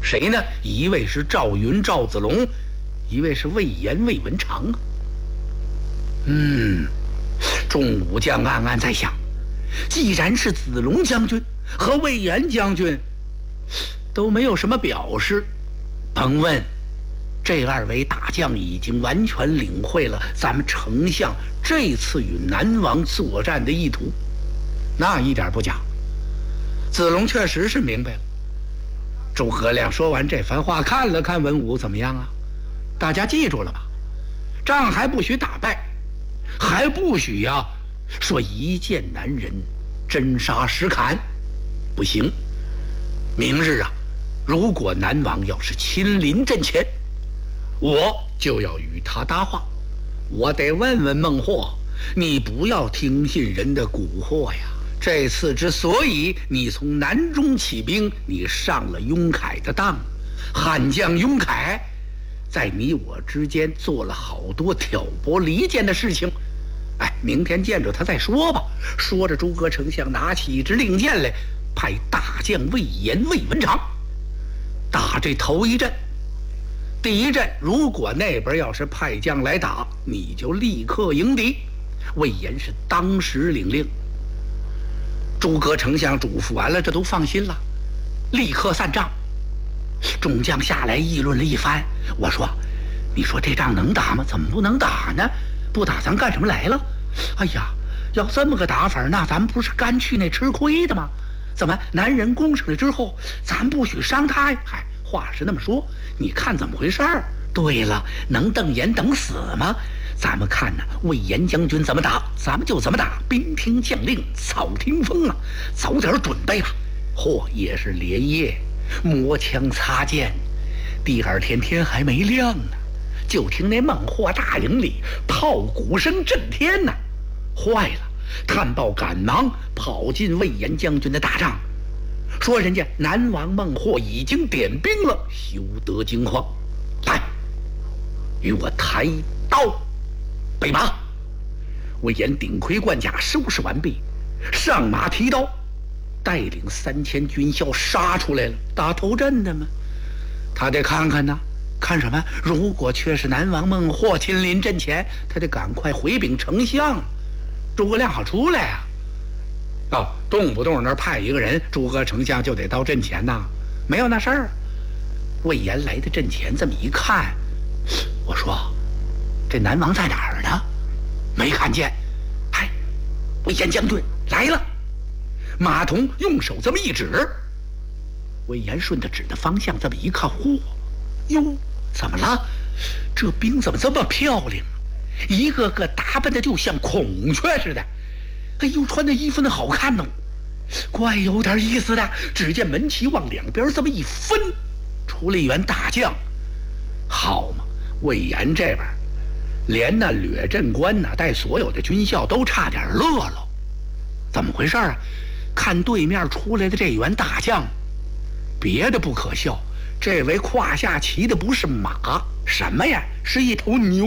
谁呢？一位是赵云赵子龙，一位是魏延魏文长啊。众武将暗暗在想，既然是子龙将军和魏延将军都没有什么表示，甭问，这二位大将已经完全领会了咱们丞相这次与南王作战的意图，那一点不假。子龙确实是明白了。诸葛亮说完这番话，看了看文武，怎么样啊？大家记住了吧？仗还不许打败，还不许呀说一见男人真杀实砍，不行。明日啊，如果南王要是亲临阵前，我就要与他搭话。我得问问孟获，你不要听信人的蛊惑呀。这次之所以你从南中起兵，你上了雍凯的当，悍将雍凯在你我之间做了好多挑拨离间的事情。明天见着他再说吧。说着，诸葛丞相拿起一支令箭来，派大将魏延魏文长打这头一阵。第一阵如果那边要是派将来打，你就立刻迎敌。魏延是当时领令。诸葛丞相嘱咐完了，这都放心了，立刻散帐。众将下来议论了一番。我说，你说这仗能打吗？怎么不能打呢？不打咱干什么来了？哎呀，要这么个打法，那咱们不是干去那吃亏的吗？怎么男人攻上来之后，咱不许伤他呀？话是那么说，你看怎么回事儿？对了，能瞪眼等死吗？咱们看呢，魏延将军怎么打，咱们就怎么打。兵听将令，草听风啊！早点准备吧。也是连夜磨枪擦剑。第二天天还没亮呢，就听那孟获大营里炮鼓声震天呐！坏了！探报赶忙跑进魏延将军的大帐，说人家南王孟获已经点兵了，休得惊慌。来，与我抬刀备马。魏延顶盔贯甲收拾完毕，上马提刀，带领3000军校杀出来了。打头阵的吗？他得看看呢。看什么？如果却是南王孟获亲临阵前，他得赶快回禀丞相，诸葛亮好出来啊。动不动那儿派一个人，诸葛丞相就得到阵前呐？没有那事儿。魏延来的阵前，这么一看，我说这南王在哪儿呢？没看见。魏延将军来了。马童用手这么一指，魏延顺着指的方向这么一看，哟，怎么了？这兵怎么这么漂亮？一个个打扮的就像孔雀似的。穿的衣服那好看哦，怪有点意思的。只见门旗往两边这么一分，出了一员大将。好嘛，魏延这边连那掠阵官呐，带所有的军校都差点乐了。怎么回事啊？看对面出来的这员大将，别的不可笑，这位胯下骑的不是马，什么呀？是一头牛。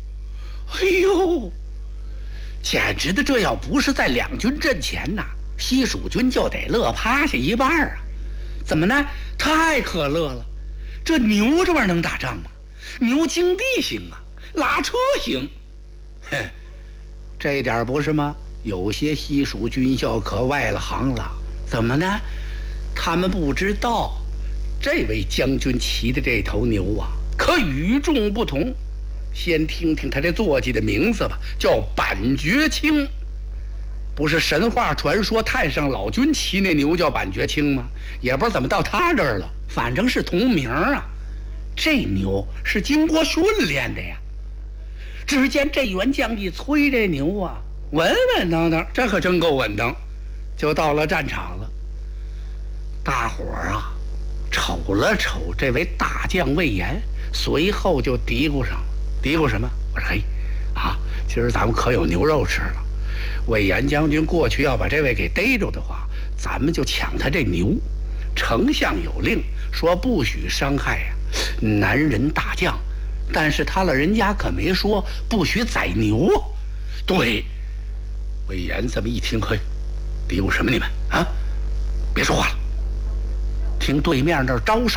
简直的，这要不是在两军阵前呐，西蜀军就得乐趴下一半啊！怎么呢？太可乐了！这牛这玩意儿能打仗吗？牛经地行啊，拉车行。这一点不是吗？有些西蜀军校可外了行了。怎么呢？他们不知道，这位将军骑的这头牛啊，可与众不同。先听听他这坐骑的名字吧，叫板绝青。不是神话传说太上老君骑那牛叫板绝青吗？也不知道怎么到他这儿了，反正是同名啊。这牛是经过训练的呀。只见这员将一催这牛啊，稳稳当当，这可真够稳当，就到了战场了。大伙儿啊瞅了瞅这位大将魏延，随后就嘀咕上了。嘀咕什么？我说今儿咱们可有牛肉吃了。魏延将军过去要把这位给逮着的话，咱们就抢他这牛。丞相有令说不许伤害男人大将，但是他老人家可没说不许宰牛。对，魏延这么一听，嘀咕什么你们啊？别说话了，听对面那儿招手。